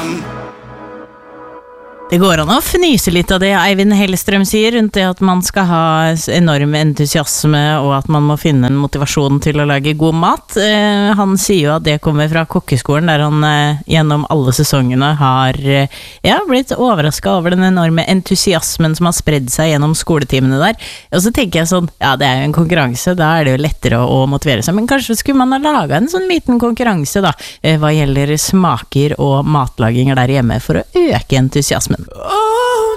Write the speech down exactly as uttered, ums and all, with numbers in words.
Det går an å fnyse litt av det Eivind Hellstrøm sier rundt det at man skal ha enorm entusiasme og at man må finne en motivasjon til å lage god mat. Eh, han sier jo at det kommer fra kokkeskolen der han eh, gjennom alle sesongene har eh, ja, blitt overrasket over den enorme entusiasmen som har spredd seg gjennom skoletimene der. Og så tenker jeg sånn, ja det er jo en konkurranse, da er det jo lettere å, å motivere seg, men kanskje skulle man ha laget en sånn liten konkurranse da, eh, hva gjelder smaker og matlaginger der hjemme for å øke entusiasmen.